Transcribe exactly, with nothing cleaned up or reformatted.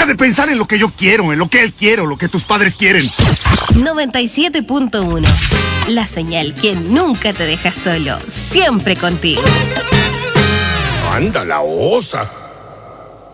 Deja de pensar en lo que yo quiero, en lo que él quiere, o lo que tus padres quieren. noventa y siete punto uno. La señal que nunca te deja solo, siempre contigo. Anda la osa.